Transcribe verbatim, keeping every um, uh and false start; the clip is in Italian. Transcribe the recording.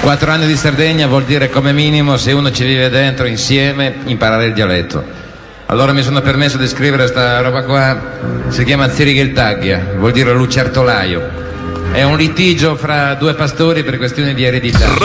Quattro anni di Sardegna vuol dire come minimo, se uno ci vive dentro insieme, imparare il dialetto. Allora mi sono permesso di scrivere sta roba qua, si chiama Zirigheltaglia, vuol dire lucertolaio. È un litigio fra due pastori per questioni di eredità.